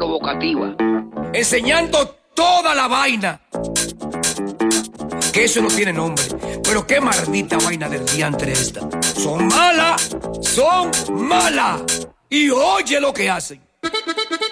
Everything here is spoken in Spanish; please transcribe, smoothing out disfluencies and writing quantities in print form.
provocativa. Enseñando toda la vaina. Que eso no tiene nombre. Pero qué maldita vaina del diantre esta. Son malas. Y oye lo que hacen.